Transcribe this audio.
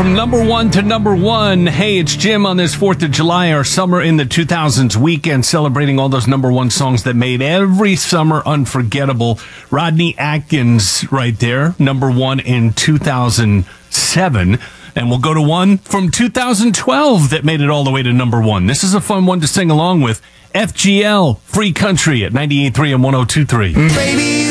from number one to number one. Hey, it's Jim on this 4th of July, our Summer in the 2000s weekend, celebrating all those number one songs that made every summer unforgettable. Rodney Atkins right there, number one in 2007. And we'll go to one from 2012 that made it all the way to number one. This is a fun one to sing along with. FGL, Free Country at 98.3 and 102.3. Baby,